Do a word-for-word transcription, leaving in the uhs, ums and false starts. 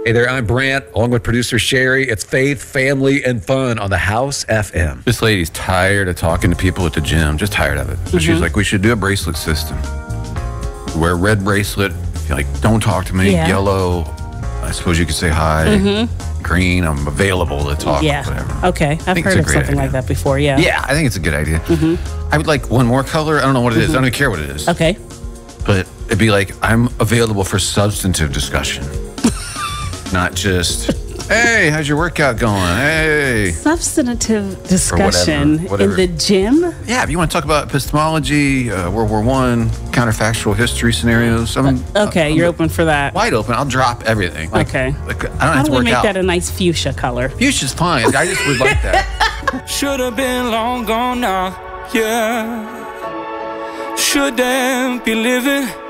Hey there, I'm Brant, along with producer Sherry. It's faith, family, and fun on the House F M. This lady's tired of talking to people at the gym, just tired of it. So mm-hmm. she's like, we should do a bracelet system. Wear a red bracelet, you're like, don't talk to me. Yeah. Yellow, I suppose you could say hi. Mm-hmm. Green, I'm available to talk. Yeah. Whatever. Okay. I've heard of something idea. like that before. Yeah. Yeah, I think it's a good idea. Mm-hmm. I would like one more color. I don't know what it mm-hmm. is. I don't even care what it is. Okay. But it'd be like, I'm available for substantive discussion. Not just, hey, how's your workout going? Hey. Substantive discussion whatever, whatever. in the gym? Yeah, if you want to talk about epistemology, uh, World War One, counterfactual history scenarios. I'm, uh, okay, I'm you're open for that. Wide open. I'll drop everything. Like, okay. Like, I don't How have do to we work make out. that a nice fuchsia color? Fuchsia's fine. I just would like that. Should have been long gone now, yeah. Shouldn't be living